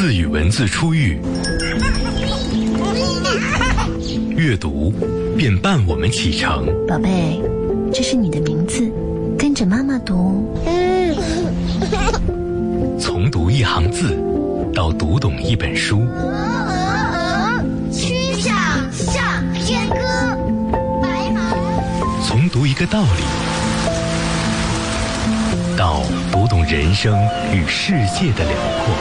字与文字初遇，阅读便伴我们启程。 宝贝，这是你的名字，跟着妈妈读。 从读一行字到读懂一本书， 曲项向天歌，白马。 从读一个道理到读懂人生与世界的辽阔。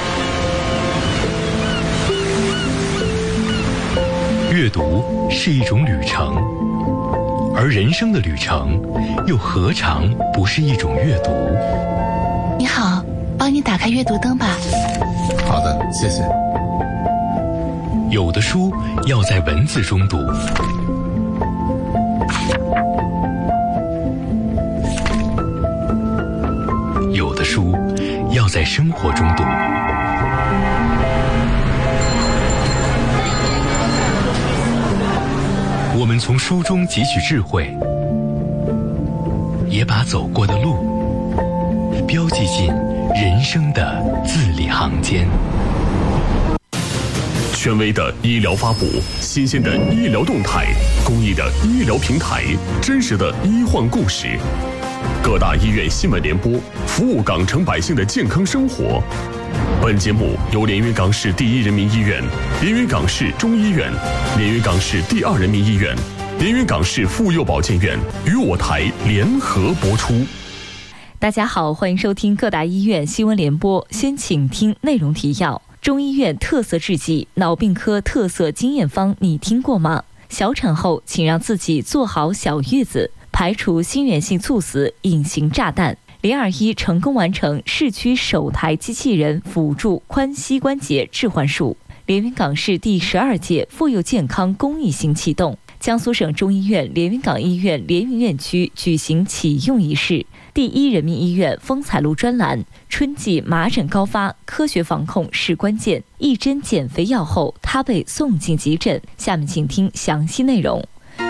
阅读是一种旅程，而人生的旅程又何尝不是一种阅读？ 你好，帮你打开阅读灯吧。 好的，谢谢。 有的书要在文字中读，有的书要在生活中读。我们从书中汲取智慧，也把走过的路标记进人生的字里行间。 权威的医疗发布，新鲜的医疗动态，公益的医疗平台，真实的医患故事。各大医院新闻联播，服务港城百姓的健康生活。本节目由连云港市第一人民医院、连云港市中医院、连云港市第二人民医院、连云港市妇幼保健院与我台联合播出。 大家好，欢迎收听各大医院新闻联播。先请听内容提要：中医院特色制剂脑病科特色经验方，你听过吗？小产后请让自己做好小月子，排除心源性猝死隐形炸弹。021成功完成市区首台机器人辅助髋膝关节置换术。连云港市第12届妇幼健康公益行启动。江苏省中医院连云港医院连云院区举行启用仪式。第一人民医院风采路专栏：春季麻疹高发，科学防控是关键。一针减肥药后，他被送进急诊。下面请听详细内容。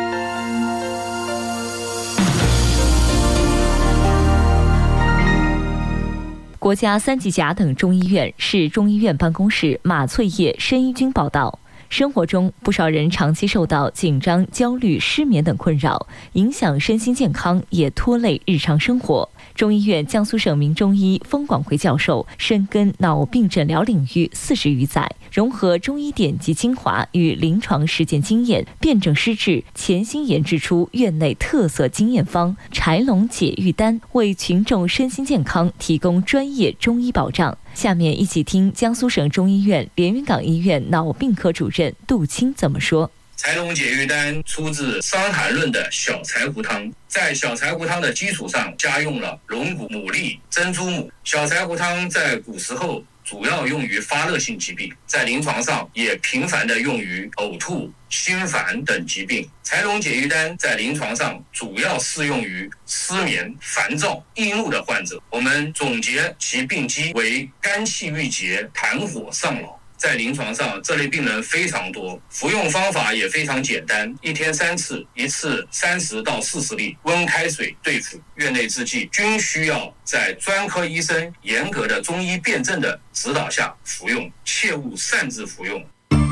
国家3级甲等中医院市中医院办公室马翠叶申医军报道，生活中不少人长期受到紧张、焦虑、失眠等困扰，影响身心健康，也拖累日常生活。中医院江苏省名中医封广辉教授深耕脑病诊疗领域40余载，融合中医典籍精华与临床实践经验，辩证施治，潜心研制出院内特色经验方柴龙解郁丹，为群众身心健康提供专业中医保障。下面一起听江苏省中医院连云港医院脑病科主任杜青怎么说。 柴龙解郁丹出自《伤寒论》的小柴胡汤，在小柴胡汤的基础上加用了龙骨、牡蛎、珍珠母。小柴胡汤在古时候主要用于发热性疾病，在临床上也频繁地用于呕吐、心烦等疾病。柴龙解郁丹在临床上主要适用于失眠、烦躁、易怒的患者。我们总结其病机为肝气郁结、痰火上脑。在临床上，这类病人非常多，服用方法也非常简单，1天3次，一次30到40粒温开水对服。院内制剂均需要在专科医生严格的中医辩证的指导下服用，切勿擅自服用。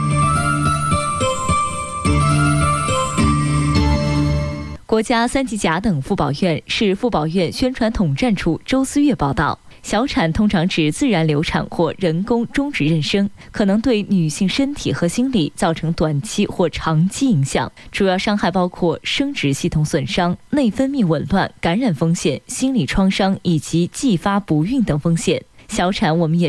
国家3级甲等妇保院市妇保院宣传统战处周思月报道，小产通常指自然流产或人工终止妊娠，可能对女性身体和心理造成短期或长期影响，主要伤害包括生殖系统损伤、内分泌紊乱、感染风险、心理创伤以及继发不孕等风险。小产我们也